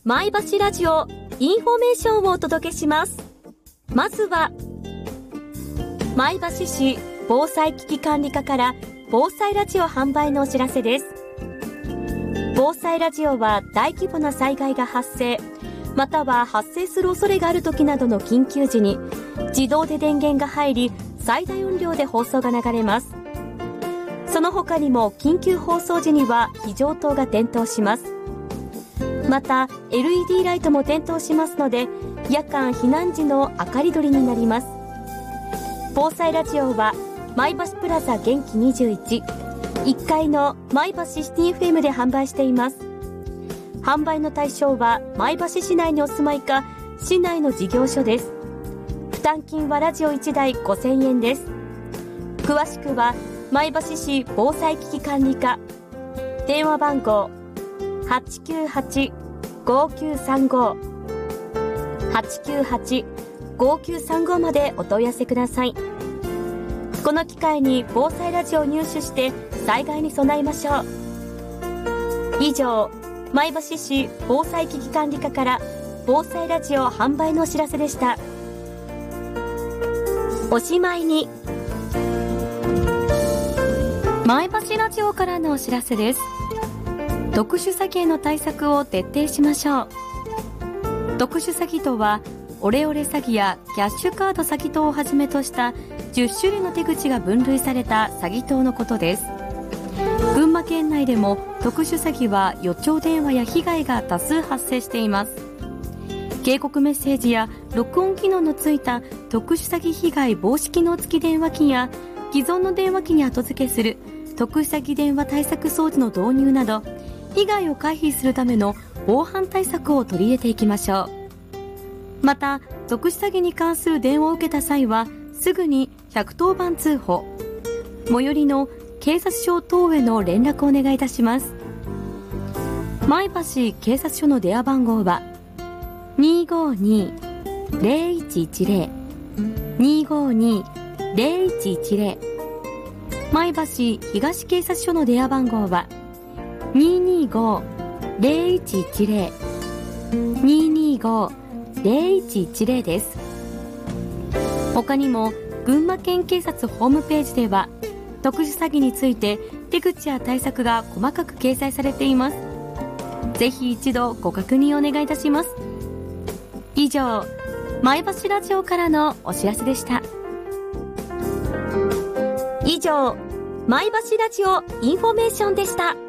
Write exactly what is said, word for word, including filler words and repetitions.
前橋ラジオインフォメーションをお届けします。まずは前橋市防災危機管理課から防災ラジオ販売のお知らせです。防災ラジオは大規模な災害が発生または発生する恐れがある時などの緊急時に自動で電源が入り最大音量で放送が流れます。その他にも緊急放送時には非常灯が点灯します。また エルイーディー ライトも点灯しますので夜間避難時の明かり取りになります。防災ラジオは前橋プラザ元気にじゅういち いっかいの前橋シティ エフエム で販売しています。販売の対象は前橋市内にお住まいか市内の事業所です。負担金はラジオいちだいごせんえんです。詳しくは前橋市防災危機管理課電話番号 はちきゅうはち ごきゅうさんご はちきゅうはち ごきゅうさんご までお問い合わせください。この機会に防災ラジオを入手して災害に備えましょう。以上前橋市防災危機管理課から防災ラジオ販売のお知らせでした。おしまいに前橋ラジオからのお知らせです。特殊詐欺への対策を徹底しましょう。特殊詐欺とはオレオレ詐欺やキャッシュカード詐欺等をはじめとしたじゅっしゅるいの手口が分類された詐欺等のことです。群馬県内でも特殊詐欺は予兆電話や被害が多数発生しています。警告メッセージや録音機能のついた特殊詐欺被害防止機能付き電話機や既存の電話機に後付けする特殊詐欺電話対策装置の導入など被害を回避するための防犯対策を取り入れていきましょう。また特殊詐欺に関する電話を受けた際はすぐにひゃくとおばん通報、最寄りの警察署等への連絡をお願いいたします。前橋警察署の電話番号は にーごーにー ゼロいちいちゼロ にーごーにー ゼロいちいちゼロ 前橋東警察署の電話番号は にーにーごー ゼロいちいちゼロ にーにーごー ゼロいちいちゼロ です。他にも群馬県警察ホームページでは特殊詐欺について手口や対策が細かく掲載されています。ぜひ一度ご確認お願いいたします。以上前橋ラジオからのお知らせでした。以上前橋ラジオインフォメーションでした。